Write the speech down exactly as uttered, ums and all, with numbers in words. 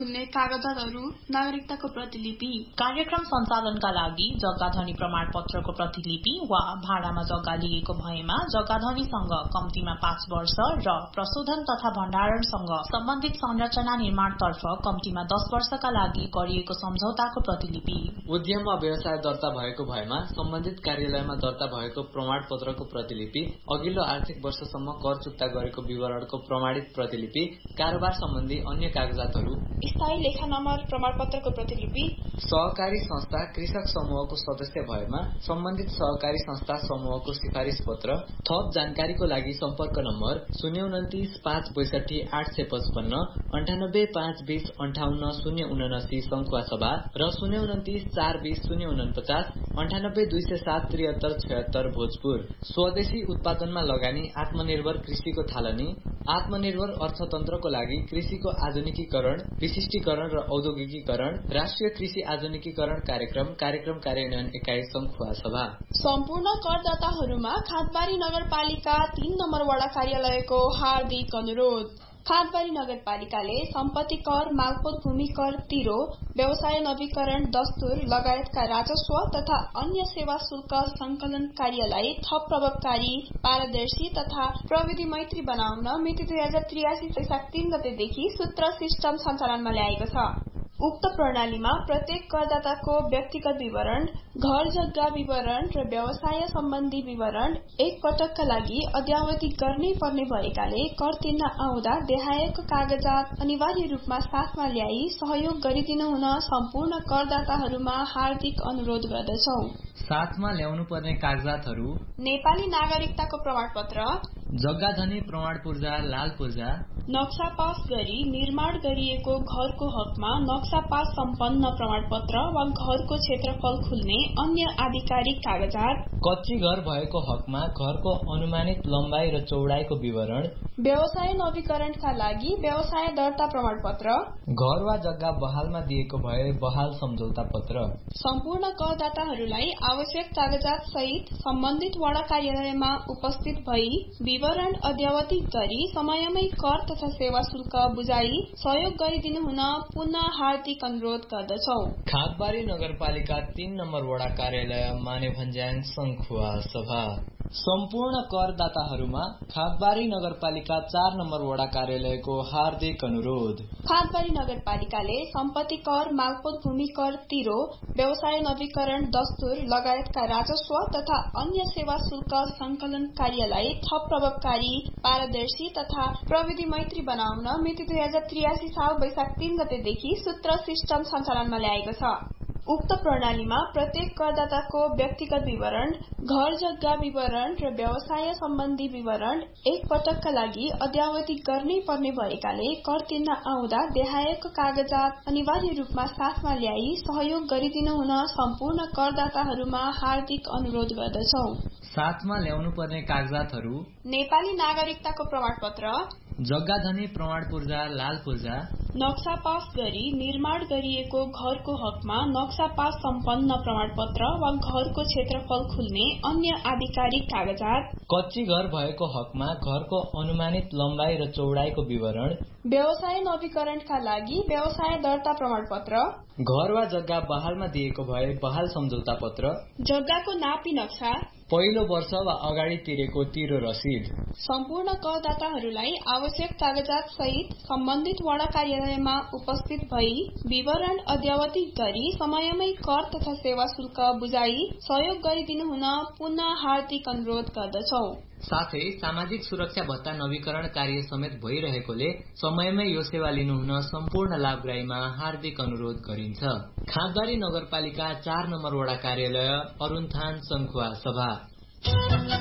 खुल्ने कागजातहरू, नागरिकताको प्रतिलिपि। कार्यक्रम सञ्चालनका लागि जग्गाधनी प्रमाणपत्रको प्रतिलिपि वा भाडामा जग्गा लिएको भएमा जग्गाधनीसँग कम्तीमा पाँच वर्ष र प्रशोधन तथा भण्डारणसँग सम्बन्धित संरचना निर्माणतर्फ कम्तीमा दस वर्षका लागि गरिएको सम्झौताको प्रतिलिपि। उद्यम वा व्यवसाय दर्ता भएको भएमा सम्बन्धित कार्यालयमा दर्ता भएको प्रमाणपत्रको प्रतिलिपि, अघिल्लो आर्थिक वर्षसम्म कर चुक्ता गरेको विवरणको प्रमाणित प्रतिलिपि, कारोबार सम्बन्धी अन्य कागजातहरू, स्थायी लेखा नम्बर प्रमाणपत्रको प्रतिलिपि। सहकारी संस्था कृषक समूहको सदस्य भएमा सम्बन्धित सहकारी संस्था समूहको सिफारिस पत्र। थप जानकारीको लागि सम्पर्क नम्बर शून्य उन्तिस पाँच बैसठी आठ सय पचपन्न अन्ठानब्बे पाँच बीस अन्ठाउन्न शून्य उनासी सङ्खुवा सभा र शून्य उन्तिस चार बीस शून्य उनपचास अन्ठानब्बे दुई सय सात त्रिहत्तर छयत्तर भोजपुर। स्वदेशी उत्पादनमा लगानी, आत्मनिर्भर कृषिको थालनी, आत्मनिर्भर अर्थतन्त्रको लागि कृषिको आधुनिकीकरण, विशिष्टीकरण र औद्योगिकीकरण, राष्ट्रिय कृषि आधुनिकीकरण कार्यक्रम, कार्यक्रम कार्यान्वयन एकाइ सङ्खुवा सभा। सम्पूर्ण करदाताहरूमा खादबारी नगरपालिका तीन नम्बर वडा कार्यालयको हार्दिक अनुरोध। खादबारी नगरपालिकाले सम्पत्ति कर, मालपोत भूमि कर तिरो, व्यवसाय नवीकरण दस्तुर लगायतका राजस्व तथा अन्य सेवा शुल्क संकलन कार्यलाई थप प्रभावकारी, पारदर्शी तथा प्रविधि मैत्री बनाउन मिति दुई हजार त्रियासी वैशाख तीन गतेदेखि सूत्र सिस्टम सञ्चालनमा ल्याएको छ। उक्त प्रणालीमा प्रत्येक करदाताको व्यक्तिगत विवरण, घर जग्गा विवरण र व्यवसाय सम्बन्धी विवरण एक पटकका लागि अद्यावधिक गर्नै पर्ने भएकाले कर तिर्न आउँदा देखाएको कागजात अनिवार्य रूपमा साथमा ल्याई सहयोग गरिदिनु हुन सम्पूर्ण करदाताहरूमा हार्दिक अनुरोध गर्दछौ। साथमा ल्याउनु पर्ने कागजातहरू: नेपाली नागरिकताको प्रमाणपत्र, जग्गाधनी प्रमाण पूर्जा लाल पूर्जा, नक्सा पास गरी निर्माण गरिएको घरको हकमा नक्सा पास सम्पन्न प्रमाणपत्र वा घरको क्षेत्रफल खुल्ने अन्य आधिकारिक कागजात, कच्ची घर भएको हकमा घरको अनुमानित लम्बाई र चौडाइको विवरण, व्यवसाय नवीकरणका लागि व्यवसाय दर्ता प्रमाणपत्र, घर वा जग्गा बहालमा दिएको भए बहाल सम्झौता पत्र। सम्पूर्ण करदाताहरूलाई आवश्यक कागजात सहित सम्बन्धित वडा कार्यालयमा उपस्थित भई विवरण अद्यावधिक गरी समयमै कर तथा सेवा शुल्क बुझाई सहयोग गरिदिनु हुन पुनः हार्दिक अनुरोध गर्दछौ। खादबारी नगरपालिका तीन नम्बर वडा कार्यालय मानेभन्ज्याङ सङ्खुवा सभा। सम्पूर्ण करदाताहरूमा खादबारी नगरपालिका चार नम्बर वडा कार्यालयको हार्दिक अनुरोध। खादबारी नगरपालिकाले सम्पत्ति कर, मालपोत भूमि कर तिरो, व्यवसाय नवीकरण दस्तुर लगायतका राजस्व तथा अन्य सेवा शुल्क संकलन कार्यलाई थप प्रभावकारी, पारदर्शी तथा प्रविधि मैत्री बनाउन मिति दुई हजार त्रियासी साल वैशाख तीन गतेदेखि सूत्र सिस्टम सञ्चालनमा ल्याएको छ। उक्त प्रणालीमा प्रत्येक करदाताको व्यक्तिगत विवरण, घर जग्गा विवरण र व्यवसाय सम्बन्धी विवरण एक पटकका लागि अद्यावधिक गर्नै पर्ने भएकाले कर तिर्न आउँदा देखाएको कागजात अनिवार्य रूपमा साथमा ल्याई सहयोग गरिदिनु हुन सम्पूर्ण करदाताहरूमा हार्दिक अनुरोध गर्दछौ। साथमा ल्याउनु पर्ने कागजातहरू: नेपाली नागरिकताको प्रमाणपत्र, जग्गाधनी प्रमाण पूर्जा लाल पूर्जा, नक्सा पास गरी निर्माण गरिएको घरको हकमा नक्सा पास सम्पन्न प्रमाणपत्र वा घरको क्षेत्रफल खुल्ने अन्य आधिकारिक कागजात, कच्ची घर भएको हकमा घरको अनुमानित लम्बाई र चौडाइको विवरण, व्यवसाय नवीकरणका लागि व्यवसाय दर्ता प्रमाणपत्र, घर वा जग्गा बहालमा दिएको भए बहाल सम्झौता पत्र, जग्गाको नापी नक्सा, पहिलो वर्ष वा अगाडि तिरेको तिरो रसिद। सम्पूर्ण करदाताहरूलाई आवश्यक कागजात सहित सम्बन्धित वडा कार्यालयमा उपस्थित भई विवरण अद्यावधिक गरी समयमै कर तथा सेवा शुल्क बुझाई सहयोग गरिदिनु हुन पुनः हार्दिक अनुरोध गर्दछौ। साथै सामाजिक सुरक्षा भत्ता नवीकरण कार्य समेत भइरहेकोले समयमै यो सेवा लिनुहुन सम्पूर्ण लाभग्राहीमा हार्दिक अनुरोध गरिन्छ। खादबारी नगरपालिका चार नम्बर वडा कार्यालय अरुणथान सङ्खुवा सभा।